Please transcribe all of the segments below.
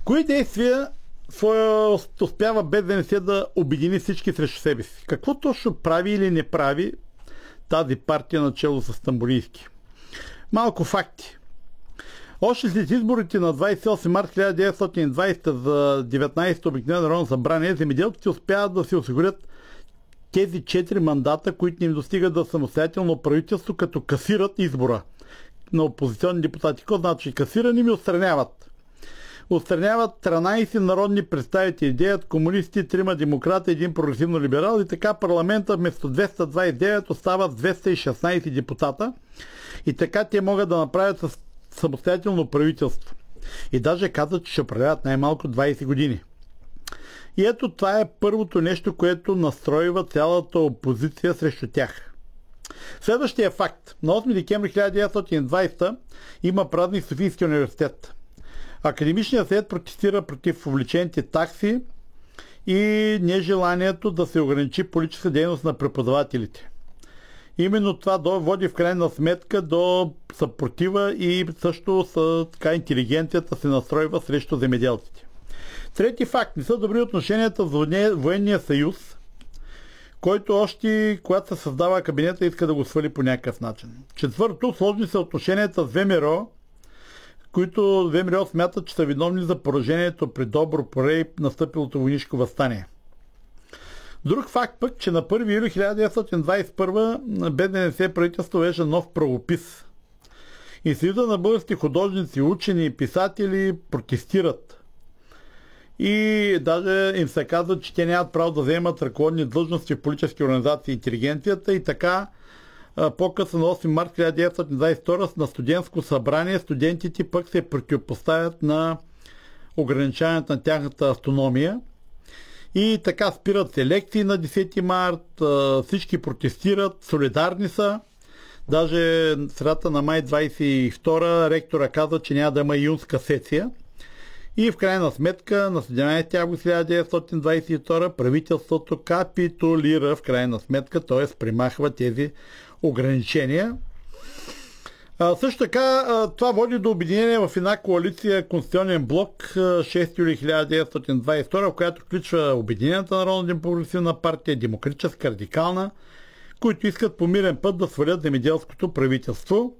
Кои действия успява БДНС да обедини всички срещу себе си? Какво точно прави или не прави тази партия начело с Стамболийски? Малко факти. Още след изборите на 28 март 1920 за 19-то обикновено народно събрание, земеделците успяват да се осигурят тези 4 мандата, които не им достигат за самостоятелно правителство, като касират избора на опозиционни депутати. Какво значи? Касирани ми отстраняват. Отстраняват 13 народни представители, 9 комунисти, 3 демократи, 1 прогресивно либерал и така парламента вместо 229 остават 216 депутата и така те могат да направят самостоятелно правителство. И даже казват, че ще управляват най-малко 20 години. И ето това е първото нещо, което настройва цялата опозиция срещу тях. Следващия факт. На 8 декември 1920 има празник в Софийския университет. Академичният съвет протестира против увеличените такси и нежеланието да се ограничи политическа дейност на преподавателите. Именно това води в крайна сметка до съпротива и също така интелигенцията се настройва срещу земеделците. Трети факт. Не са добри отношенията с военния съюз, който още когато се създава кабинета иска да го свали по някакъв начин. Четвърто, сложни са отношенията с ВМРО, които ВМРО смятат, че са виновни за поражението при Добро поле и настъпилото войнишко въстание. Друг факт пък, че на 1 юли 1921 БДНС правителство вежда нов правопис. И Съюза на български художници, учени и писатели протестират. И даже им се казва, че те нямат право да вземат ръководни длъжности в политически организации и интелигенцията и така по-късно на 8 март 1922 на студентско събрание студентите пък се противопоставят на ограничаването на тяхната автономия. И така спират се лекции на 10 март, всички протестират, солидарни са. Даже средата на май 22 ректора казва, че няма да има юнска сесия. И в крайна сметка на 17 август 1922 правителството капитулира в крайна сметка, т.е. примахва тези ограничения. Също така това води до обединение в една коалиция Конституционен блок 6 юли 1922, в която включва Обединената народно-прогресивна партия, демократическа, радикална, които искат по мирен път да свалят земеделското правителство.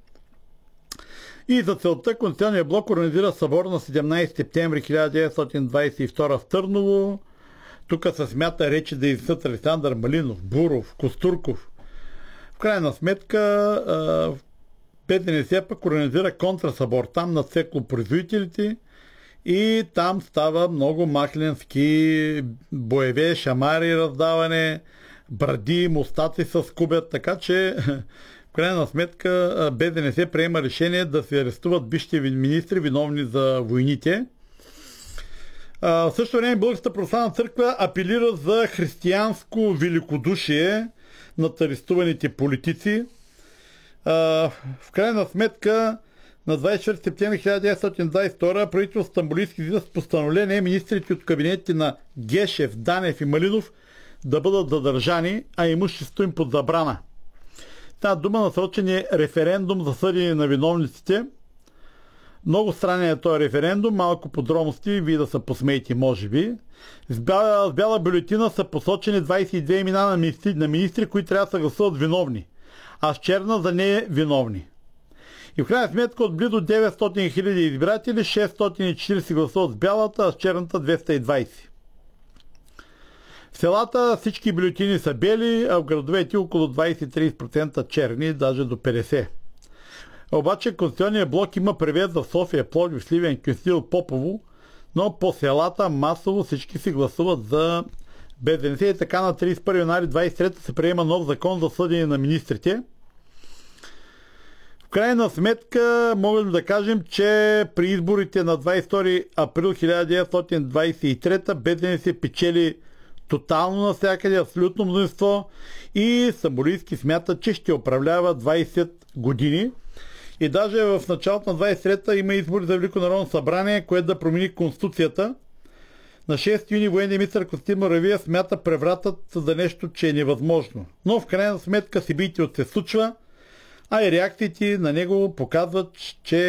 И за целта Конституционният блок организира събор на 17 септември 1922 в Търново. Тук се смята речи да изнесат Александър Малинов, Буров, Костурков. В крайна сметка БДНС пък организира контрасъбор там на стеклопроизводителите и там става много махленски боеве, шамари раздаване, бради, мустаци с кубят, така че в крайна сметка БДНС приема решение да се арестуват бившите министри, виновни за войните. В същото време Българската православна църква апелира за християнско великодушие над арестуваните политици. В крайна сметка на 24 септември 1922 правителството Стамболийски излиза с постановление министрите от кабинетите на Гешев, Данев и Малинов да бъдат задържани, а имуществото им под забрана. Тази дума насрочен е референдум за съдене на виновниците. Много странен е този референдум, малко подробности, вие да се посмеете, може би. С бяла бюлетина са посочени 22 имена на министри, които трябва да се гласуват виновни, а с черна за невиновни. И в крайна сметка от близо 900 000 избиратели, 640 гласуват с бялата, а с черната 220. В селата всички бюлетини са бели, а в градовете около 20-30% черни, даже до 50%. Обаче Конституционният блок има превес в София, Пловдив, Сливен, Кюстил, Попово, но по селата масово всички си гласуват за БДНС и така на 31 януари 23 се приема нов закон за съдене на министрите. В крайна сметка можем да кажем, че при изборите на 22 април 1923 БДНС печели тотално навсякъде, абсолютно мнозинство и Стамболийски смята, че ще управлява 20 години. И даже в началото на 23-та има избори за Велико народно събрание, което да промени Конституцията. На 6 юни военният министър Костадин Муравиев смята превратът за нещо, че е невъзможно. Но в крайна сметка събитието се случва, а и реакциите на него показват, че